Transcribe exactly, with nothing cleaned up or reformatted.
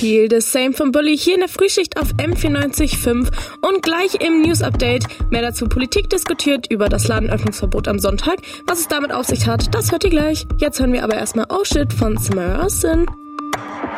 Feel the Same von Bully hier in der Frühschicht auf M vierundneunzig Komma fünf und gleich im News-Update mehr dazu. Politik diskutiert über das Ladenöffnungsverbot am Sonntag. Was es damit auf sich hat, das hört ihr gleich. Jetzt hören wir aber erstmal Oh Shit von Samara Sin.